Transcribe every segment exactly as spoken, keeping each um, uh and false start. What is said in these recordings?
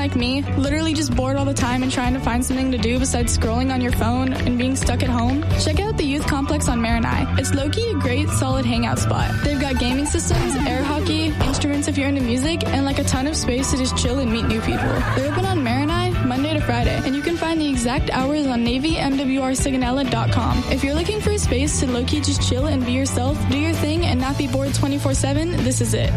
like me, literally just bored all the time and trying to find something to do besides scrolling on your phone and being stuck at home? Check out the Youth Complex on Marinai. It's low-key a great, solid hangout spot. They've got gaming systems, air hockey, instruments if you're into music, and like a ton of space to just chill and meet new people. They're open on Marinai, Monday to Friday, and you can find the exact hours on Navy M W R Sigonella dot com. If you're looking for a space to low-key just chill and be yourself, do your thing, and not be bored twenty-four seven, this is it.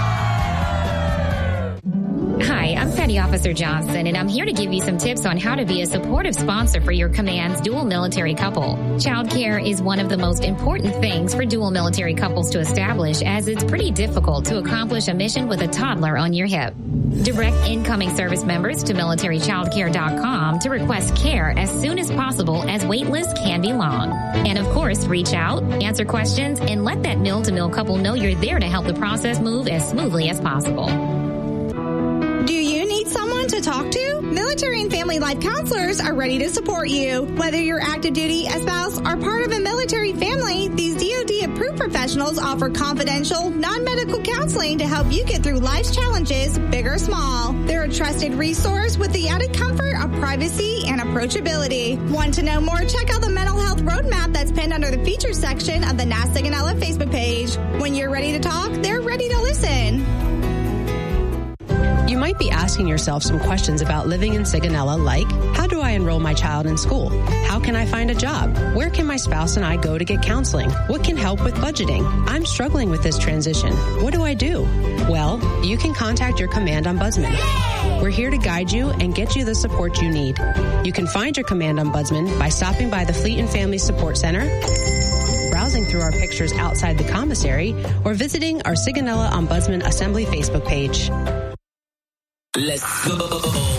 Hi, I'm Petty Officer Johnson, and I'm here to give you some tips on how to be a supportive sponsor for your command's dual military couple. Childcare is one of the most important things for dual military couples to establish, as it's pretty difficult to accomplish a mission with a toddler on your hip. Direct incoming service members to military child care dot com to request care as soon as possible, as wait lists can be long. And of course, reach out, answer questions, and let that mill-to-mill couple know you're there to help the process move as smoothly as possible. Do you need someone to talk to? Military and Family Life Counselors are ready to support you. Whether you're active duty, a spouse, or part of a military family, these D O D-approved professionals offer confidential, non-medical counseling to help you get through life's challenges, big or small. They're a trusted resource with the added comfort of privacy and approachability. Want to know more? Check out the mental health roadmap that's pinned under the features section of the N A S Sigonella Facebook page. When you're ready to talk, they're ready to listen. You might be asking yourself some questions about living in Sigonella, like, how do I enroll my child in school? How can I find a job? Where can my spouse and I go to get counseling? What can help with budgeting? I'm struggling with this transition. What do I do? Well, you can contact your command ombudsman. We're here to guide you and get you the support you need. You can find your command ombudsman by stopping by the Fleet and Family Support Center, browsing through our pictures outside the commissary, or visiting our Sigonella Ombudsman Assembly Facebook page. Let's go.